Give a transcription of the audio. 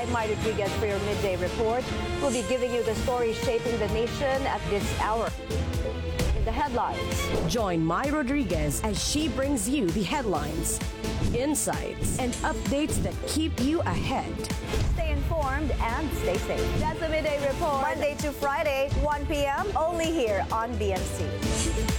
I'm Mai Rodriguez for your midday report. We'll be giving you the stories shaping the nation at this hour. In the headlines. Join Mai Rodriguez as she brings you the headlines, insights, and updates that keep you ahead. Stay informed and stay safe. That's the midday report. Monday to Friday, 1 p.m. only here on BMC.